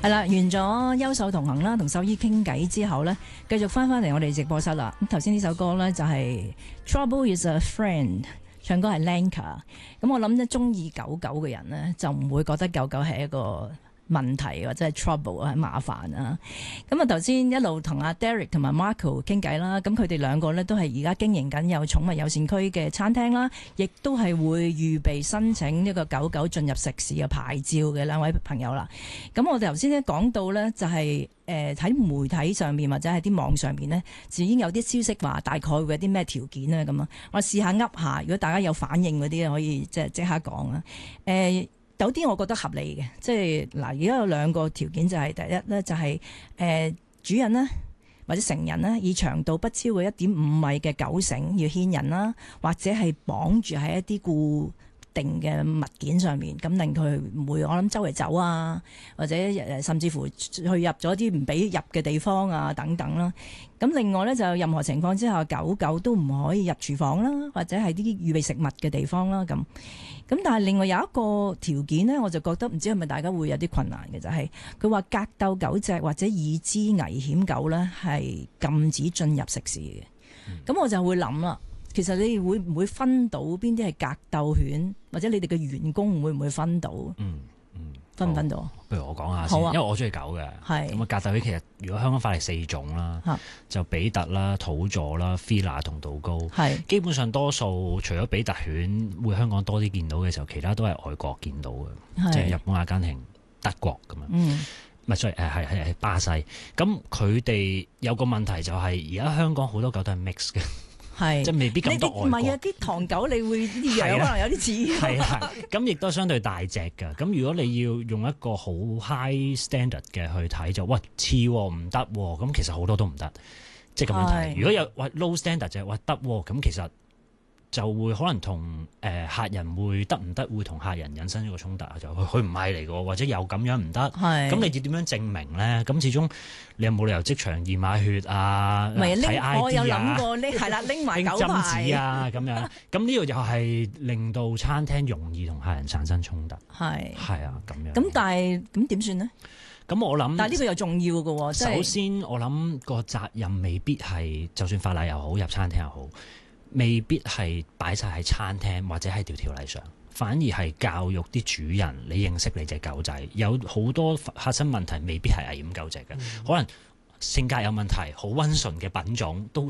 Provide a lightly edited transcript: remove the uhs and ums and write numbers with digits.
係啦，完咗優秀同行啦，同獸醫傾偈之後呢，繼續翻嚟我哋直播室啦。咁頭先呢首歌呢，就係 Trouble is a Friend， 唱歌係 Lanka。咁我諗呢，中意狗狗嘅人呢，就唔會覺得狗狗係一個問題或者係 trouble 啊，麻煩啊。咁啊頭先一路同阿 Derek 同埋 Marco 傾偈啦，咁佢哋兩個呢都係而家經營緊有寵物友善區嘅餐廳啦，亦都係會預備申請呢個狗狗進入食肆嘅牌照嘅兩位朋友啦。咁我哋頭先呢講到呢，就係喺媒體上面或者喺啲網上面呢，就已經有啲消息話大概會有啲咩條件呢。咁啊。我試下噏下，如果大家有反應嗰啲可以即刻講啊。有啲我覺得合理嘅，即係嗱，而家有兩個條件，就係第一呢，就係主人呢，或者成人呢，以長度不超過1.5米嘅狗繩要牽引啦，或者係綁住喺一啲固定嘅物件上面，咁令佢唔會我諗周圍走啊，或者甚至乎去入咗啲唔俾入嘅地方啊等等啦。咁另外呢，就任何情況之下，狗狗都唔可以入廚房啦，或者係啲預備食物嘅地方啦。咁但係另外有一個條件呢，我就覺得唔知係咪大家會有啲困難嘅，就係佢話格鬥狗隻或者已知危險狗呢係禁止進入食肆嘅。咁我就會諗啦，其實你會唔會分到邊啲係格鬥犬，或者你哋嘅員工會唔會分到？分唔分到？ 不如我講下先，因為我中意狗嘅。咁啊，格鬥犬其實如果香港法例4種啦，就比特啦、土佐啦、菲拿同道高。基本上多數除咗比特犬會香港多啲見到嘅時候，其他都係外國見到嘅，即係日本、阿根廷、德國咁樣。唔係，sorry，係巴西。咁佢哋有個問題就係而家香港好多狗都係 mix 嘅。即係未必咁多外國。唔係啊，啲唐狗你會啲樣可能有啲似。係咁亦都相對大隻㗎。咁如果你要用一個好 high standard 嘅去睇，就喂似唔得喎。咁其實好多都唔得，即係咁樣睇。如果有喂 low standard 就係喂得喎，咁其實就會可能同客人會得唔得，會同客人引申一個衝突，就佢唔係嚟嘅，或者又咁樣唔得。咁你要點樣證明咧？咁始終你有冇理由即場驗下血啊？睇 ID 啊？我有諗過呢，係啦，拎埋狗牌針紙啊咁樣。咁呢個又係令到餐廳容易同客人產生衝突。係啊，咁樣。咁但係咁點算呢？咁我諗，但係呢個又重要嘅喎。首先我諗個責任未必係，就算法例又好，入餐廳又好。未必係擺晒喺餐廳或者喺條例上，反而係教育啲主人，你認識你隻狗仔，有好多發生問題未必係危險狗隻嘅，可能性格有問題，好溫順嘅品種都